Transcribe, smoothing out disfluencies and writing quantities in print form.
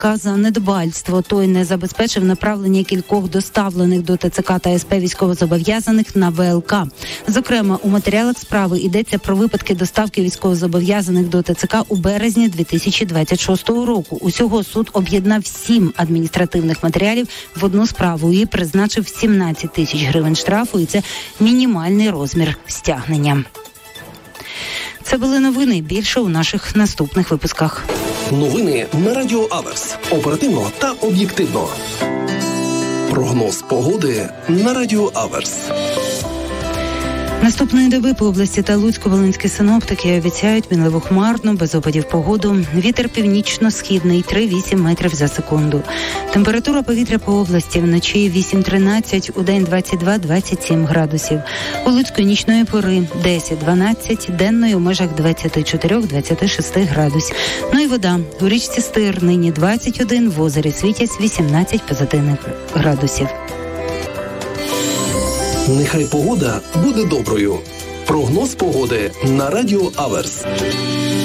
за недбальство. Той не забезпечив направлення кількох доставлених до ТЦК та СП військовозобов'язаних на ВЛК. Зокрема, у матеріалах справи йдеться про випадки доставки військовозобов'язаних до ТЦК у березні 2026 року. Усього суд об'єднав 7 адміністративних матеріалів в одну справу і призначив 17 тисяч гривень штрафу, і це мінімальний розмір стягнення. Це були новини. Більше у наших наступних випусках. Новини на Радіо Аверс. Оперативно та об'єктивно. Прогноз погоди на Радіо Аверс. Наступної доби по області та Луцько-Волинські синоптики обіцяють мінливо хмарну, без опадів погоду. Вітер північно-східний 3-8 метрів за секунду. Температура повітря по області вночі 8-13, удень 22-27 градусів. У Луцьку нічної пори 10-12, денної у межах 24-26 градусів. Ну і вода. У річці Стир нині 21, в озері Світязь 18 позитивних градусів. Нехай погода буде доброю. Прогноз погоди на Радіо Аверс.